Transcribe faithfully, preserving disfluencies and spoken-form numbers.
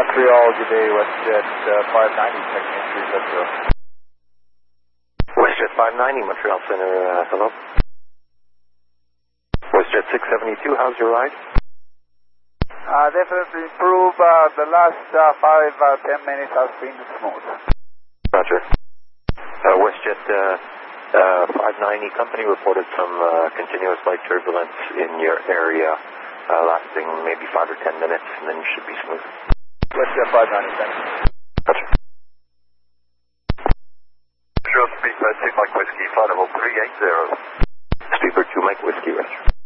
Montreal, good day, WestJet uh, five ninety, checking in three seven zero. WestJet five ninety, Montreal Center, uh, hello. WestJet six seventy-two, how's your ride? Uh, definitely improve. Uh, the last uh, five, uh, ten minutes has been smooth. Roger. Uh, WestJet uh, uh, five ninety company reported some uh, continuous light turbulence in your area, uh, lasting maybe five or ten minutes, and then you should be smooth. WestJet five ninety, thanks. Roger. Sure, speed two Mike Whiskey, flight level three eight zero. Speedbird two Mike Whiskey, Roger.